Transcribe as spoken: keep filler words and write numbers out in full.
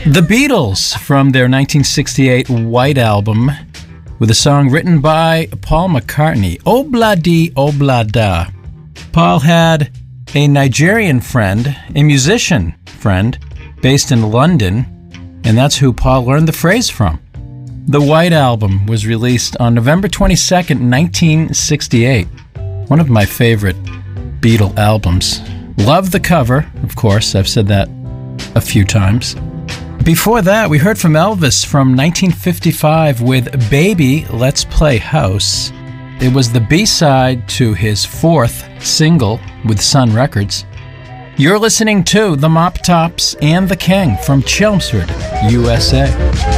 The Beatles from their nineteen sixty-eight White Album with a song written by Paul McCartney, Obla-Di Obla-Da. Paul had a Nigerian friend, a musician friend, based in London, and that's who Paul learned the phrase from. The White Album was released on November twenty-second, nineteen sixty-eight. One of my favorite Beatle albums. Love the cover, of course, I've said that a few times. Before that, we heard from Elvis from nineteen fifty-five with Baby, Let's Play House. It was the B-side to his fourth single with Sun Records. You're listening to The Mop Tops and The King from Chelmsford, U S A.